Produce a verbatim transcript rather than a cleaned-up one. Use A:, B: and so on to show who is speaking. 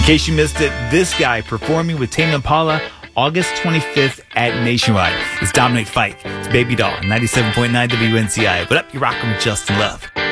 A: case you missed it, this guy performing with Tame Impala August twenty-fifth at Nationwide. It's Dominic Fike. It's Baby Doll, ninety-seven point nine W N C I. What up? You're rocking with Justin Love.